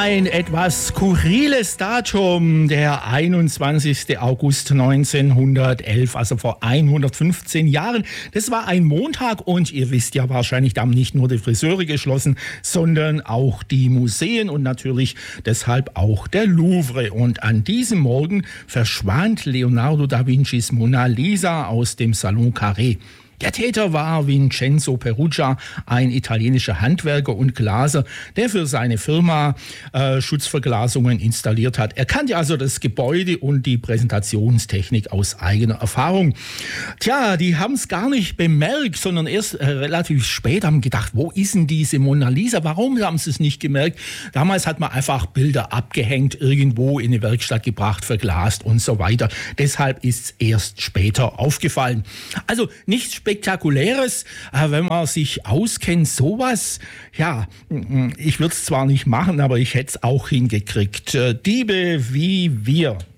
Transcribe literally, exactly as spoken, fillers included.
Ein etwas skurriles Datum, der einundzwanzigster August neunzehnhundertelf, also vor hundertfünfzehn Jahren. Das war ein Montag und ihr wisst ja wahrscheinlich, da haben nicht nur die Friseure geschlossen, sondern auch die Museen und natürlich deshalb auch der Louvre. Und an diesem Morgen verschwand Leonardo da Vincis Mona Lisa aus dem Salon Carré. Der Täter war Vincenzo Perugia, ein italienischer Handwerker und Glaser, der für seine Firma äh, Schutzverglasungen installiert hat. Er kannte also das Gebäude und die Präsentationstechnik aus eigener Erfahrung. Tja, die haben es gar nicht bemerkt, sondern erst äh, relativ spät haben gedacht, wo ist denn diese Mona Lisa? Warum haben sie es nicht gemerkt? Damals hat man einfach Bilder abgehängt, irgendwo in eine Werkstatt gebracht, verglast und so weiter. Deshalb ist es erst später aufgefallen. Also nichts Spektakuläres, wenn man sich auskennt, sowas, ja, ich würde es zwar nicht machen, aber ich hätte es auch hingekriegt. Diebe wie wir.